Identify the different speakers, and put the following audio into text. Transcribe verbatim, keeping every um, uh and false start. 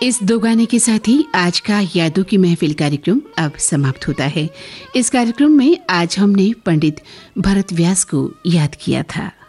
Speaker 1: इस दो गाने के साथ ही आज का यादों की महफिल कार्यक्रम अब समाप्त होता है। इस कार्यक्रम में आज हमने पंडित भरत व्यास को याद किया था।